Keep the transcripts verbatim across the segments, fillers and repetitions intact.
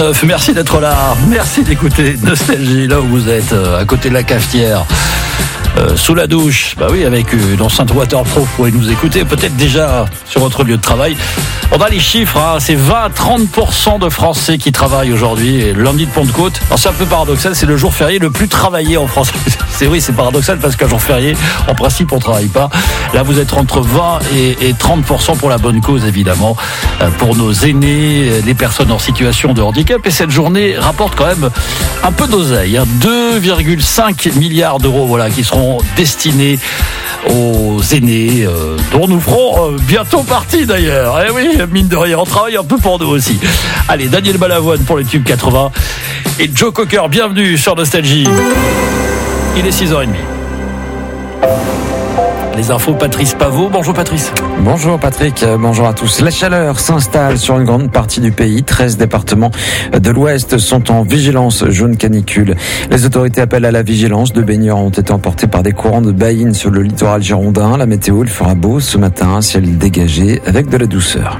Merci d'être là, merci d'écouter Nostalgie, là où vous êtes, à côté de la cafetière, euh, sous la douche, bah oui, avec une enceinte waterproof, vous pouvez nous écouter, peut-être déjà sur votre lieu de travail. On a les chiffres, hein, c'est vingt à trente pour cent de Français qui travaillent aujourd'hui, et le lundi de Pentecôte. Alors c'est un peu paradoxal, c'est le jour férié le plus travaillé en France. C'est oui, c'est paradoxal parce qu'un jour férié, en principe, on ne travaille pas. Là, vous êtes entre vingt et trente pour cent pour la bonne cause, évidemment, pour nos aînés, les personnes en situation de handicap. Et cette journée rapporte quand même un peu d'oseille, hein, deux virgule cinq milliards d'euros, voilà, qui seront destinés aux aînés, euh, dont nous ferons euh, bientôt partie d'ailleurs. Eh oui, mine de rien, on travaille un peu pour nous aussi. Allez, Daniel Balavoine pour les tubes quatre-vingts et Joe Cocker, bienvenue sur Nostalgie. Il est six heures trente. Les infos, Patrice Paveau. Bonjour Patrice. Bonjour Patrick, bonjour à tous. La chaleur s'installe sur une grande partie du pays. treize départements de l'Ouest sont en vigilance jaune canicule. Les autorités appellent à la vigilance. Deux baigneurs ont été emportés par des courants de baïne sur le littoral girondin. La météo, il fera beau ce matin, ciel dégagé avec de la douceur.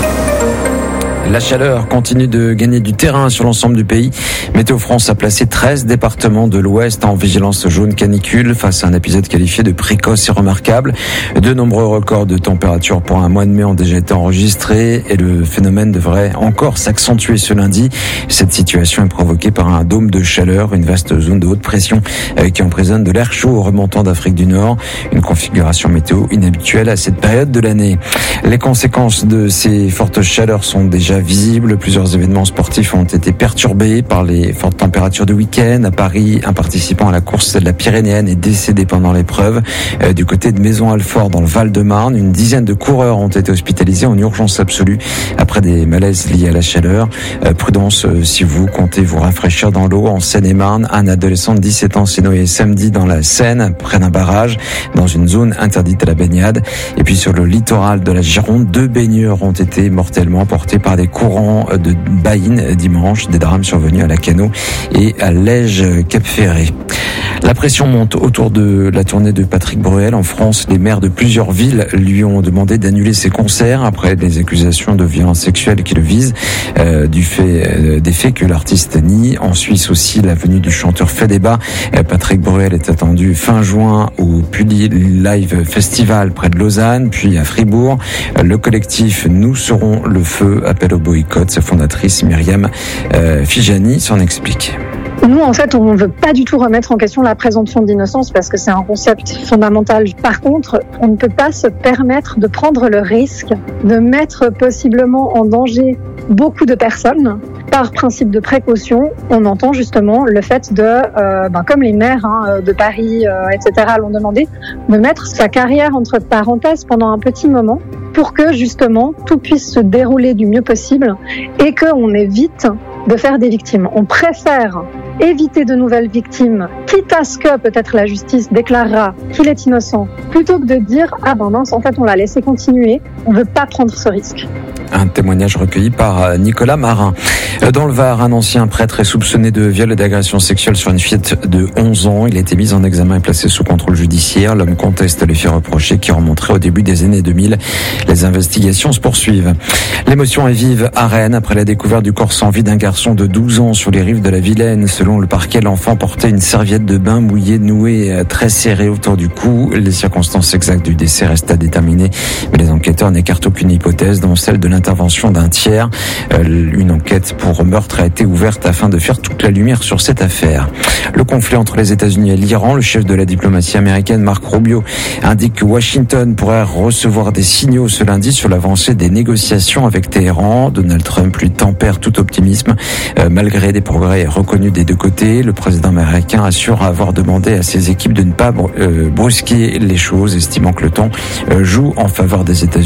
La chaleur continue de gagner du terrain sur l'ensemble du pays. Météo France a placé treize départements de l'Ouest en vigilance jaune canicule face à un épisode qualifié de précoce et remarquable. De nombreux records de température pour un mois de mai ont déjà été enregistrés et le phénomène devrait encore s'accentuer ce lundi. Cette situation est provoquée par un dôme de chaleur, une vaste zone de haute pression qui emprisonne de l'air chaud remontant d'Afrique du Nord. Une configuration météo inhabituelle à cette période de l'année. Les conséquences de ces fortes chaleurs sont déjà visibles. Plusieurs événements sportifs ont été perturbés par les fortes températures du week-end. À Paris, un participant à la course de la Pyrénéenne est décédé pendant l'épreuve. Euh, du côté de Maison-Alfort, dans le Val-de-Marne, une dizaine de coureurs ont été hospitalisés en urgence absolue après des malaises liés à la chaleur. Euh, prudence euh, si vous comptez vous rafraîchir dans l'eau. En Seine-et-Marne, un adolescent de dix-sept ans s'est noyé samedi dans la Seine, près d'un barrage, dans une zone interdite à la baignade. Et puis sur le littoral de la Gironde, deux baigneurs ont été mortellement emportés par des courants de baïne dimanche, des drames survenus à Lacanau et à Lège-Cap-Ferré. La pression monte autour de la tournée de Patrick Bruel. En France, les maires de plusieurs villes lui ont demandé d'annuler ses concerts après les accusations de violences sexuelles qui le visent, euh, du fait, euh, des faits que l'artiste nie. En Suisse aussi, la venue du chanteur fait débat. Euh, Patrick Bruel est attendu fin juin au Pully Live Festival près de Lausanne, puis à Fribourg. Euh, le collectif Nous serons le feu appelle au boycott. Sa fondatrice Myriam euh, Fijani s'en explique. Nous, en fait, on ne veut pas du tout remettre en question la présomption d'innocence parce que c'est un concept fondamental. Par contre, on ne peut pas se permettre de prendre le risque de mettre possiblement en danger beaucoup de personnes. Par principe de précaution, on entend justement le fait de, euh, ben, comme les maires hein, de Paris, euh, et cetera l'ont demandé, de mettre sa carrière entre parenthèses pendant un petit moment pour que justement tout puisse se dérouler du mieux possible et qu'on évite de faire des victimes. On préfère éviter de nouvelles victimes, quitte à ce que peut-être la justice déclarera qu'il est innocent, plutôt que de dire « Ah ben mince, en fait on l'a laissé continuer, on ne veut pas prendre ce risque ». Un témoignage recueilli par Nicolas Marin. Dans le Var, un ancien prêtre est soupçonné de viol et d'agression sexuelle sur une fillette de onze ans. Il a été mis en examen et placé sous contrôle judiciaire. L'homme conteste les faits reprochés qui remonteraient au début des années deux mille. Les investigations se poursuivent. L'émotion est vive à Rennes après la découverte du corps sans vie d'un garçon de douze ans sur les rives de la Vilaine. Selon le parquet, l'enfant portait une serviette de bain mouillée nouée très serrée autour du cou. Les circonstances exactes du décès restent à déterminer, mais les enquêteurs n'écartent aucune hypothèse, dont celle de l'intervention d'un tiers. Une enquête pour meurtre a été ouverte afin de faire toute la lumière sur cette affaire. Le conflit entre les États-Unis et l'Iran, le chef de la diplomatie américaine, Marc Rubio, indique que Washington pourrait recevoir des signaux ce lundi sur l'avancée des négociations avec Téhéran. Donald Trump lui tempère tout optimisme. Euh, malgré des progrès reconnus des deux côtés, le président américain assure avoir demandé à ses équipes de ne pas euh, brusquer les choses, estimant que le temps euh, joue en faveur des États-Unis.